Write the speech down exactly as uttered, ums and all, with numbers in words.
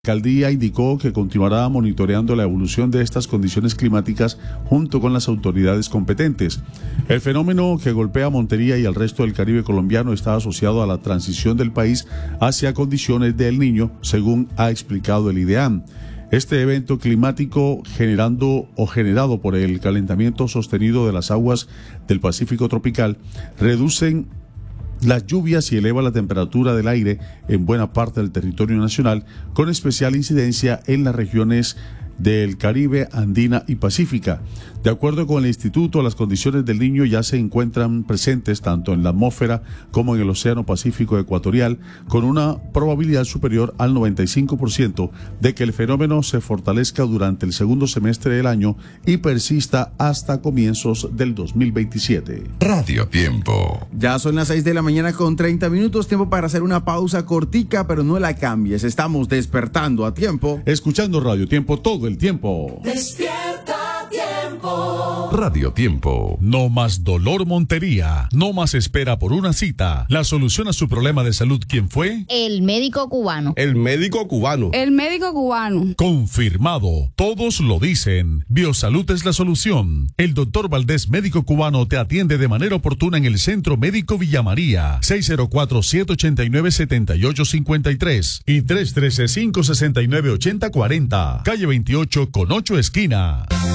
La alcaldía indicó que continuará monitoreando la evolución de estas condiciones climáticas junto con las autoridades competentes. El fenómeno que golpea a Montería y al resto del Caribe colombiano está asociado a la transición del país hacia condiciones de El Niño, según ha explicado el IDEAM. Este evento climático generando o generado por el calentamiento sostenido de las aguas del Pacífico tropical reducen las lluvias y eleva la temperatura del aire en buena parte del territorio nacional, con especial incidencia en las regiones del Caribe, Andina y Pacífica. De acuerdo con el instituto, las condiciones del Niño ya se encuentran presentes tanto en la atmósfera como en el Océano Pacífico ecuatorial, con una probabilidad superior al noventa y cinco por ciento de que el fenómeno se fortalezca durante el segundo semestre del año y persista hasta comienzos del dos mil veintisiete. Radio Tiempo. Ya son las seis de la mañana con treinta minutos, tiempo para hacer una pausa cortica, pero no la cambies. Estamos despertando a tiempo. Escuchando Radio Tiempo todo el tiempo. Despierta tiempo. Radio Tiempo. No más dolor Montería, no más espera por una cita. La solución a su problema de salud, ¿quién fue? El médico cubano. El médico cubano. El médico cubano. Confirmado. Todos lo dicen. Biosalud es la solución. El doctor Valdés, médico cubano, te atiende de manera oportuna en el Centro Médico Villa María. seis cero cuatro, siete ocho nueve, siete ocho cinco tres y tres uno tres, cinco seis nueve, ocho cero cuatro cero. Calle veintiocho con ocho esquina.